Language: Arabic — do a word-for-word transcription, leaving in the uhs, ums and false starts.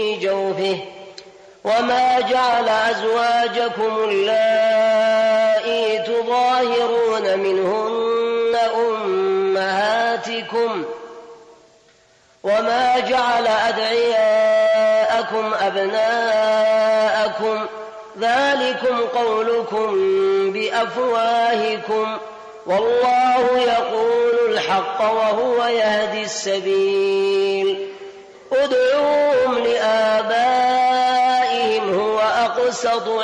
جوفه وما جعل أزواجكم اللائي تظاهرون منهن أمهاتكم وما جعل أدعياءكم أبناءكم ذلكم قولكم بأفواهكم والله يقول الحق وهو يهدي السبيل ادعوهم لآبائهم هو أقسط